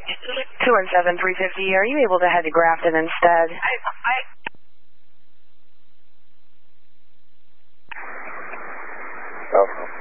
217-350, are you able to head to Grafton instead? Okay.